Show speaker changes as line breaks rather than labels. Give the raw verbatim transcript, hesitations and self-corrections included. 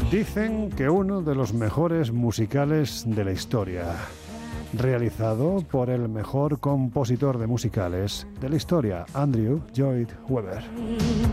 Dicen que uno de los mejores musicales de la historia, realizado por el mejor compositor de musicales de la historia, Andrew Lloyd Webber.